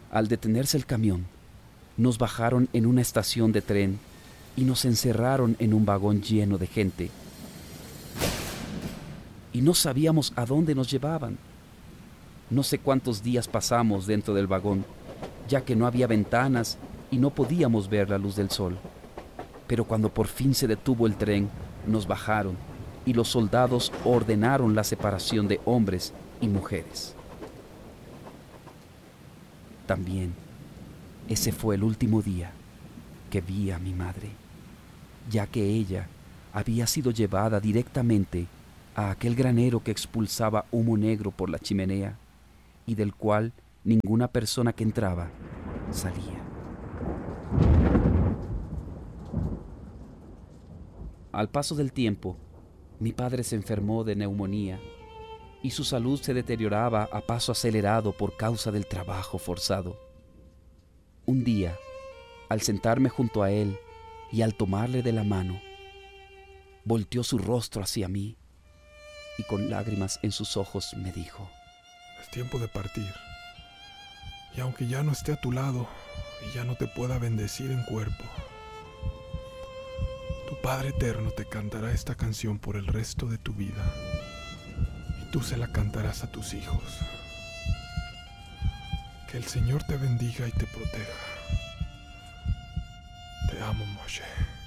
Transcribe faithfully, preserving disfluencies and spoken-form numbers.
Al detenerse el camión, nos bajaron en una estación de tren y nos encerraron en un vagón lleno de gente. Y no sabíamos a dónde nos llevaban. No sé cuántos días pasamos dentro del vagón, ya que no había ventanas y no podíamos ver la luz del sol. Pero cuando por fin se detuvo el tren, nos bajaron y los soldados ordenaron la separación de hombres y mujeres. También, ese fue el último día que vi a mi madre, ya que ella había sido llevada directamente a aquel granero que expulsaba humo negro por la chimenea y del cual ninguna persona que entraba salía. Al paso del tiempo, mi padre se enfermó de neumonía y su salud se deterioraba a paso acelerado por causa del trabajo forzado. Un día, al sentarme junto a él y al tomarle de la mano, volteó su rostro hacia mí y con lágrimas en sus ojos me dijo: es tiempo de partir. Y aunque ya no esté a tu lado y ya no te pueda bendecir en cuerpo, tu Padre Eterno te cantará esta canción por el resto de tu vida y tú se la cantarás a tus hijos. Que el Señor te bendiga y te proteja. Te amo, Moshe.